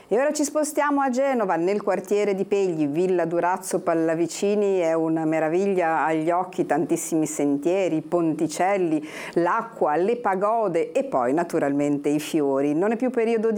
E ora ci spostiamo a Genova, nel quartiere di Pegli, Villa Durazzo Pallavicini, è una meraviglia agli occhi, tantissimi sentieri, ponticelli, l'acqua, le pagode e poi naturalmente i fiori. Non è più periodo di